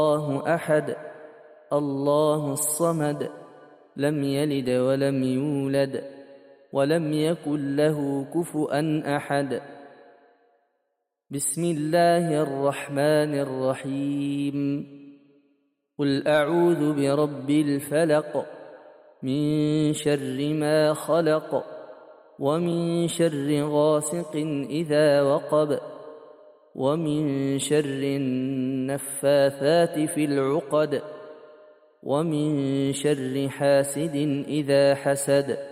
الله أحد الله الصمد لم يلد ولم يولد ولم يكن له كفؤا أحد. بسم الله الرحمن الرحيم. قل أعوذ برب الفلق من شر ما خلق ومن شر غاسق إذا وقب ومن شر النفاثات في العقد ومن شر حاسد إذا حسد.